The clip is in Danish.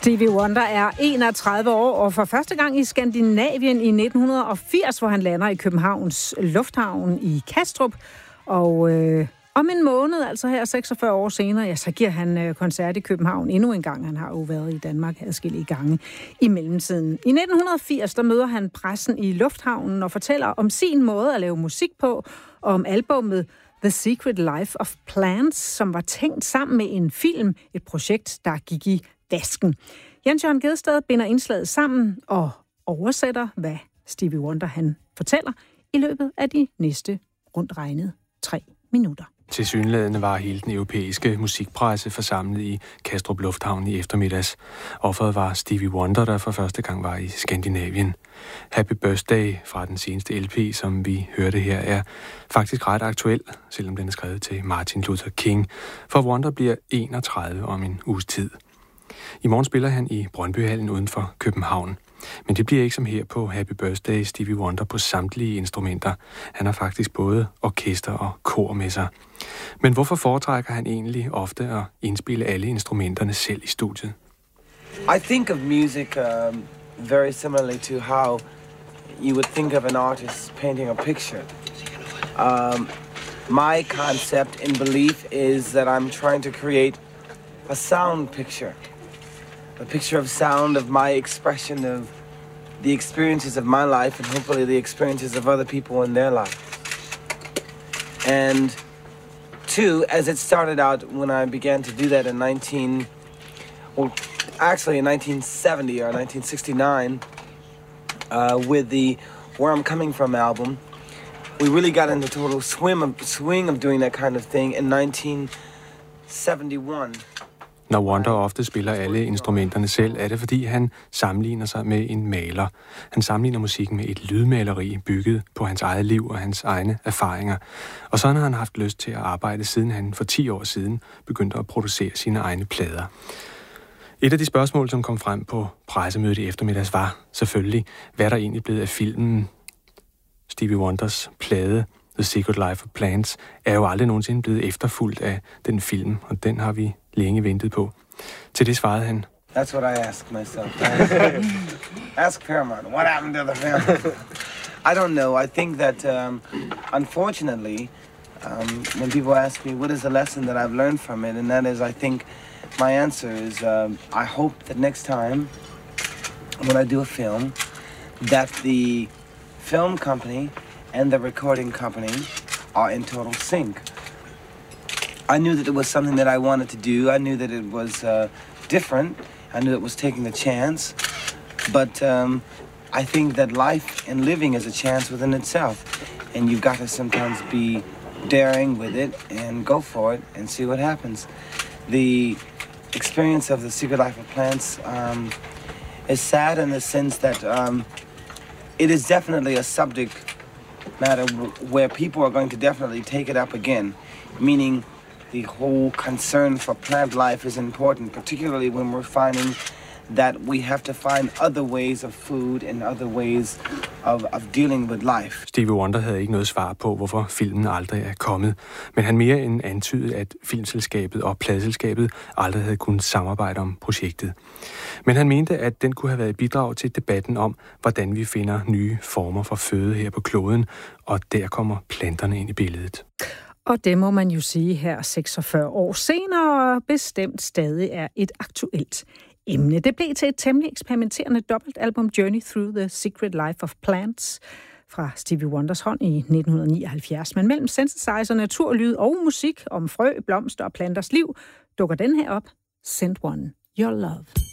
Stevie Wonder er 31 år, og for første gang i Skandinavien i 1980, hvor han lander i Københavns Lufthavn i Kastrup. Og om en måned, altså her 46 år senere, ja, så giver han koncert i København endnu en gang. Han har jo været i Danmark adskillige gange i mellemtiden. I 1980, der møder han pressen i Lufthavnen og fortæller om sin måde at lave musik på, og om albummet The Secret Life of Plants, som var tænkt sammen med en film, et projekt, der gik i vasken. Jens Jørgen Gjedsted binder indslaget sammen og oversætter, hvad Stevie Wonder han fortæller i løbet af de næste rundt regnet 3 minutter. Tilsyneladende var hele den europæiske musikpresse forsamlet i Kastrup Lufthavn i eftermiddags. Offeret var Stevie Wonder, der for første gang var i Skandinavien. Happy Birthday fra den seneste LP, som vi hørte her, er faktisk ret aktuel, selvom den er skrevet til Martin Luther King. For Wonder bliver 31 om en uges tid. I morgen spiller han i Brøndbyhallen uden for København. Men det bliver ikke som her på Happy Birthday Stevie Wonder på samtlige instrumenter. Han har faktisk både orkester og kor med sig. Men hvorfor foretrækker han egentlig ofte at indspille alle instrumenterne selv i studiet? I think of music very similarly to how you would think of an artist painting a picture. My concept and belief is that I'm trying to create a sound picture. A picture of sound, of my expression, of the experiences of my life, and hopefully the experiences of other people in their life. And two, as it started out when I began to do that in 1970 or 1969, with the Where I'm Coming From album, we really got into total swing of doing that kind of thing in 1971. Når Wonder ofte spiller alle instrumenterne selv, er det fordi han sammenligner sig med en maler. Han sammenligner musikken med et lydmaleri bygget på hans eget liv og hans egne erfaringer. Og sådan har han haft lyst til at arbejde, siden han for 10 år siden begyndte at producere sine egne plader. Et af de spørgsmål, som kom frem på pressemødet i eftermiddags, var selvfølgelig, hvad der egentlig blev af filmen. Stevie Wonders plade The Secret Life of Plants er jo aldrig nogensinde blevet efterfulgt af den film, og den har vi længe ventet på. Til det svarede han: That's what I ask myself. Ask Paramount, what happened to the film? I don't know. I think that, unfortunately, when people ask me, what is the lesson that I've learned from it? And that is, I think my answer is, I hope that next time when I do a film, that the film company and the recording company are in total sync. I knew that it was something that I wanted to do. I knew that it was different. I knew it was taking a chance. But I think that life and living is a chance within itself. And you've got to sometimes be daring with it and go for it and see what happens. The experience of The Secret Life of Plants is sad in the sense that it is definitely a subject matter where people are going to definitely take it up again, meaning the whole concern for plant life is important, particularly when we're finding that we have to find other ways of food and other ways of dealing with life. Stevie Wonder havde ikke noget svar på, hvorfor filmen aldrig er kommet, men han mere end antydede, at filmselskabet og pladeselskabet aldrig havde kunnet samarbejde om projektet. Men han mente, at den kunne have været et bidrag til debatten om, hvordan vi finder nye former for føde her på kloden, og der kommer planterne ind i billedet. Og det må man jo sige her 46 år senere, bestemt stadig er et aktuelt emne. Det blev til et temmelig eksperimenterende dobbeltalbum, Journey Through the Secret Life of Plants, fra Stevie Wonders hånd i 1979. Men mellem synthesizer, naturlyd og musik om frø, blomster og planters liv, dukker den her op, Send One Your Love.